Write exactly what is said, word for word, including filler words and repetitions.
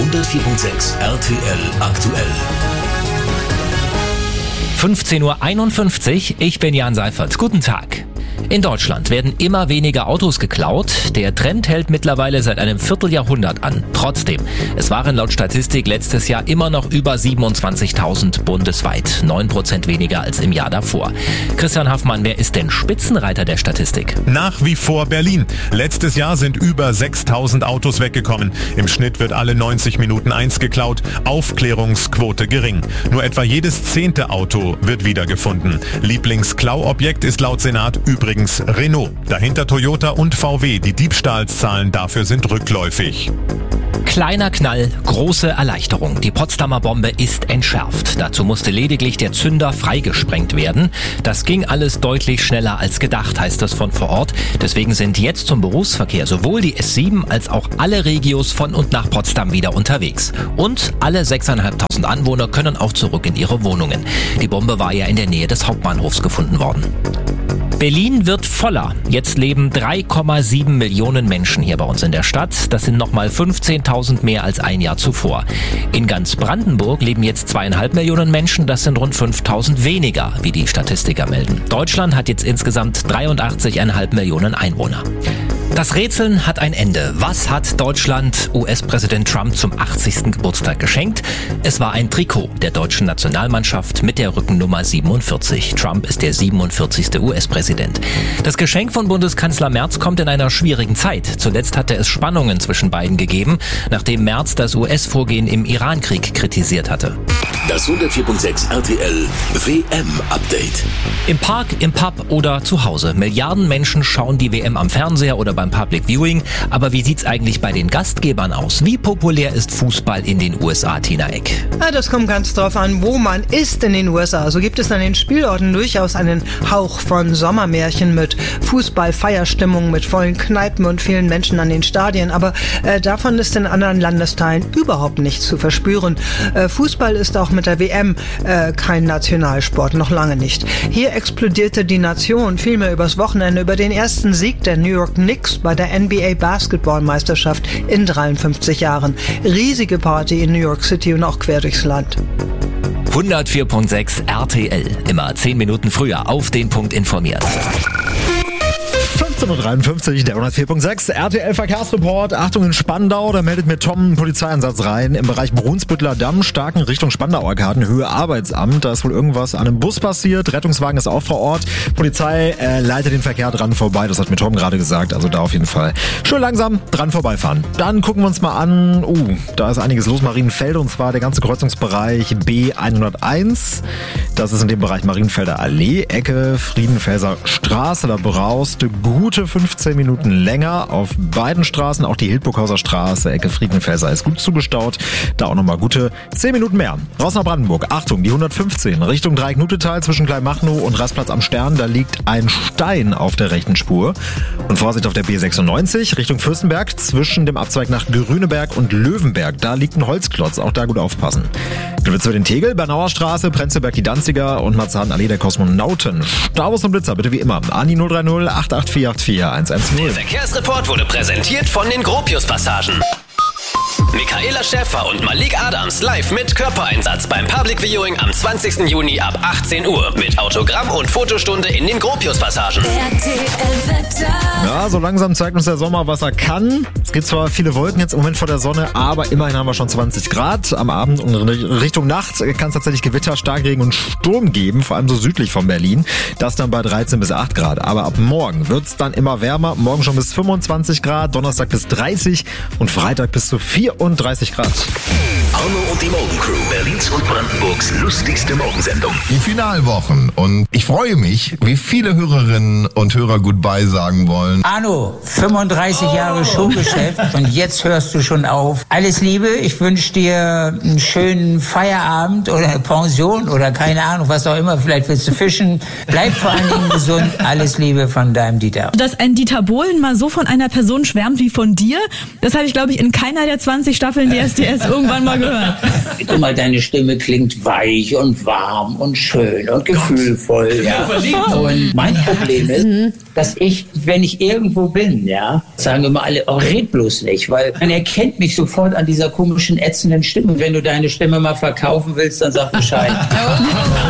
hundertvier Komma sechs R T L aktuell. fünfzehn Uhr einundfünfzig, ich bin Jan Seifert. Guten Tag. In Deutschland werden immer weniger Autos geklaut. Der Trend hält mittlerweile seit einem Vierteljahrhundert an. Trotzdem, es waren laut Statistik letztes Jahr immer noch über siebenundzwanzigtausend bundesweit. neun Prozent weniger als im Jahr davor. Christian Haffmann, wer ist denn Spitzenreiter der Statistik? Nach wie vor Berlin. Letztes Jahr sind über sechstausend Autos weggekommen. Im Schnitt wird alle neunzig Minuten eins geklaut. Aufklärungsquote gering. Nur etwa jedes zehnte Auto wird wiedergefunden. Lieblingsklauobjekt ist laut Senat übrigens Renault. Dahinter Toyota und V W. Die Diebstahlszahlen dafür sind rückläufig. Kleiner Knall, große Erleichterung. Die Potsdamer Bombe ist entschärft. Dazu musste lediglich der Zünder freigesprengt werden. Das ging alles deutlich schneller als gedacht, heißt es von vor Ort. Deswegen sind jetzt zum Berufsverkehr sowohl die S sieben als auch alle Regios von und nach Potsdam wieder unterwegs. Und alle sechstausendfünfhundert Anwohner können auch zurück in ihre Wohnungen. Die Bombe war ja in der Nähe des Hauptbahnhofs gefunden worden. Berlin wird voller. Jetzt leben drei Komma sieben Millionen Menschen hier bei uns in der Stadt. Das sind nochmal fünfzehntausend mehr als ein Jahr zuvor. In ganz Brandenburg leben jetzt zweieinhalb Millionen Menschen. Das sind rund fünftausend weniger, wie die Statistiker melden. Deutschland hat jetzt insgesamt dreiundachtzig Komma fünf Millionen Einwohner. Das Rätseln hat ein Ende. Was hat Deutschland U S-Präsident Trump zum achtzigsten Geburtstag geschenkt? Es war ein Trikot der deutschen Nationalmannschaft mit der Rückennummer siebenundvierzig. Trump ist der siebenundvierzigste U S-Präsident. Das Geschenk von Bundeskanzler Merz kommt in einer schwierigen Zeit. Zuletzt hatte es Spannungen zwischen beiden gegeben, nachdem Merz das U S-Vorgehen im Iran-Krieg kritisiert hatte. Das hundertvier Komma sechs R T L W M-Update. Im Park, im Pub oder zu Hause. Milliarden Menschen schauen die W M am Fernseher oder beim Public Viewing. Aber wie sieht's eigentlich bei den Gastgebern aus? Wie populär ist Fußball in den U S A, Tina Eck? Ja, das kommt ganz drauf an, wo man ist in den U S A. So gibt es an den Spielorten durchaus einen Hauch von Sommermärchen mit Fußball, Feierstimmung, mit vollen Kneipen und vielen Menschen an den Stadien. Aber äh, davon ist in anderen Landesteilen überhaupt nichts zu verspüren. Äh, Fußball ist auch mit der W M äh, kein Nationalsport, noch lange nicht. Hier explodierte die Nation vielmehr übers Wochenende über den ersten Sieg der New York Knicks bei der N B A Basketballmeisterschaft in dreiundfünfzig Jahren. Riesige Party in New York City und auch quer durchs Land. hundertvier Komma sechs R T L. Immer zehn Minuten früher auf den Punkt informiert. fünfzehn Uhr dreiundfünfzig, der hundertvier Komma sechs R T L Verkehrsreport. Achtung, in Spandau, da meldet mir Tom einen Polizeieinsatz rein. Im Bereich Brunsbüttler Damm, starken Richtung Spandauer Garten, Höhe Arbeitsamt. Da ist wohl irgendwas an einem Bus passiert. Rettungswagen ist auch vor Ort. Polizei äh, leitet den Verkehr dran vorbei. Das hat mir Tom gerade gesagt. Also da auf jeden Fall schön langsam dran vorbeifahren. Dann gucken wir uns mal an. Uh, da ist einiges los, Marienfelde. Und zwar der ganze Kreuzungsbereich B hunderteins. Das ist in dem Bereich Marienfelder Allee, Ecke Friedenfelser Straße. Da brauchst du gute fünfzehn Minuten länger auf beiden Straßen. Auch die Hildburghauser Straße, Ecke Friedenfelser ist gut zugestaut. Da auch nochmal gute zehn Minuten mehr. Raus nach Brandenburg. Achtung, die hundertfünfzehn Richtung Dreiecknutetal zwischen Kleinmachnow und Rastplatz am Stern. Da liegt ein Stein auf der rechten Spur. Und Vorsicht auf der B sechsundneunzig Richtung Fürstenberg zwischen dem Abzweig nach Grüneberg und Löwenberg. Da liegt ein Holzklotz. Auch da gut aufpassen. Glückwitz für den Tegel, Bernauer Straße, Prenzlberg die Danziger und Marzahn-Allee der Kosmonauten. Staus und Blitzer bitte wie immer. Ani null drei null acht acht vier acht vier eins eins null. Der Verkehrsreport wurde präsentiert von den Gropius-Passagen. Michaela Schäfer und Malik Adams live mit Körpereinsatz beim Public Viewing am zwanzigsten Juni ab achtzehn Uhr mit Autogramm und Fotostunde in den Gropius-Passagen. Ja, so langsam zeigt uns der Sommer, was er kann. Es gibt zwar viele Wolken jetzt im Moment vor der Sonne, aber immerhin haben wir schon zwanzig Grad. Am Abend und Richtung Nacht kann es tatsächlich Gewitter, Starkregen und Sturm geben, vor allem so südlich von Berlin. Das dann bei dreizehn bis acht Grad. Aber ab morgen wird es dann immer wärmer. Morgen schon bis fünfundzwanzig Grad, Donnerstag bis dreißig und Freitag bis zu vierunddreißig Grad. Arno und die Morgencrew, Berlins und Brandenburgs lustigste Morgensendung. Die Finalwochen. Und ich freue mich, wie viele Hörerinnen und Hörer Goodbye sagen wollen. Arno, fünfunddreißig Jahre Showgeschäft und jetzt hörst du schon auf. Alles Liebe, ich wünsche dir einen schönen Feierabend oder eine Pension oder keine Ahnung, was auch immer. Vielleicht willst du fischen. Bleib vor allen Dingen gesund. Alles Liebe von deinem Dieter. Dass ein Dieter Bohlen mal so von einer Person schwärmt wie von dir, das habe ich, glaube ich, in keiner der zwanzig zwanzig Staffeln D S D S irgendwann mal gehört. Guck mal, deine Stimme klingt weich und warm und schön und gefühlvoll. Ja. Und mein Problem ist, dass ich, wenn ich irgendwo bin, ja, sagen immer alle, oh, red bloß nicht, weil man erkennt mich sofort an dieser komischen, ätzenden Stimme. Und wenn du deine Stimme mal verkaufen willst, dann sag Bescheid.